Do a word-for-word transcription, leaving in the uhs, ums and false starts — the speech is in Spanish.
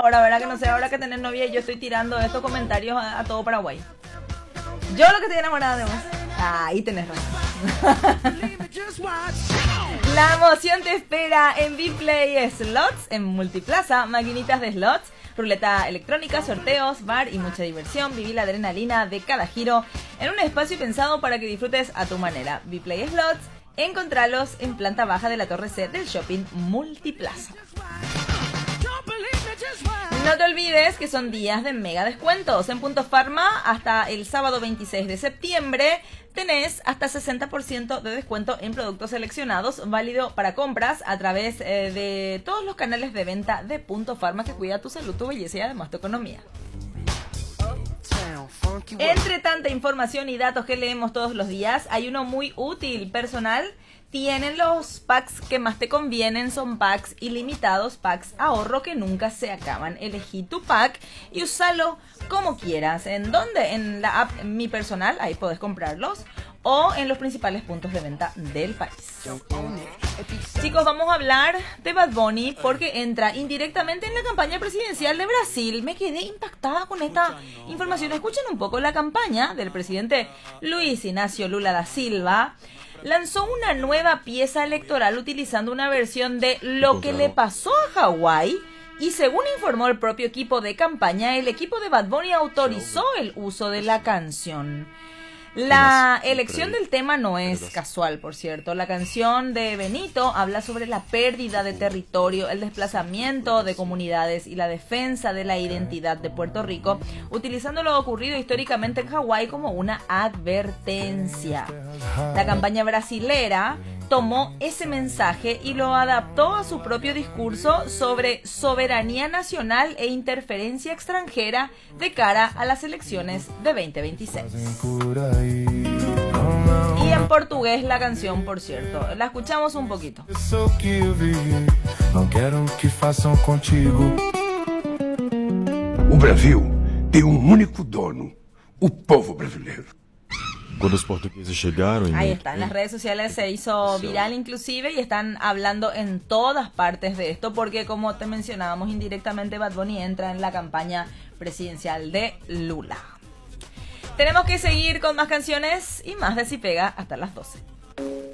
ahora, ¿verdad? Que no sé, ahora que tenés novia y yo estoy tirando estos comentarios a, a todo Paraguay. Yo lo que estoy enamorada de vos. Ah, ahí tenés razón. La emoción te espera en Vplay Slots, en Multiplaza, maquinitas de slots, ruleta electrónica, sorteos, bar y mucha diversión. Viví la adrenalina de cada giro en un espacio pensado para que disfrutes a tu manera. Vplay Slots, encontralos en planta baja de la Torre C del Shopping Multiplaza. No te olvides que son días de mega descuentos. En Punto Pharma, hasta el sábado veintiséis de septiembre, tenés hasta sesenta por ciento de descuento en productos seleccionados, válido para compras a través eh, de todos los canales de venta de Punto Pharma, que cuida tu salud, tu belleza y además tu economía. Entre tanta información y datos que leemos todos los días, hay uno muy útil, personal. Tienen los packs que más te convienen, son packs ilimitados, packs ahorro que nunca se acaban. Elegí tu pack y úsalo como quieras. ¿En dónde? En la app Mi Personal, ahí podés comprarlos, o en los principales puntos de venta del país. Chicos, vamos a hablar de Bad Bunny porque entra indirectamente en la campaña presidencial de Brasil. Me quedé impactada con esta información. Escuchen un poco. La campaña del presidente Luis Ignacio Lula da Silva lanzó una nueva pieza electoral utilizando una versión de Lo que le pasó a Hawái. Y según informó el propio equipo de campaña, el equipo de Bad Bunny autorizó el uso de la canción. La elección del tema no es casual, por cierto. La canción de Benito habla sobre la pérdida de territorio, el desplazamiento de comunidades y la defensa de la identidad de Puerto Rico, utilizando lo ocurrido históricamente en Hawái como una advertencia. La campaña brasilera tomó ese mensaje y lo adaptó a su propio discurso sobre soberanía nacional e interferencia extranjera de cara a las elecciones de veinte veintiséis. Y en portugués la canción, por cierto. La escuchamos un poquito. O Brasil tem um único dono, o povo brasileiro. Cuando los portugueses llegaron... Ahí está, en las redes sociales se hizo viral inclusive y están hablando en todas partes de esto porque, como te mencionábamos indirectamente, Bad Bunny entra en la campaña presidencial de Lula. Tenemos que seguir con más canciones y más de Si Pega hasta las doce.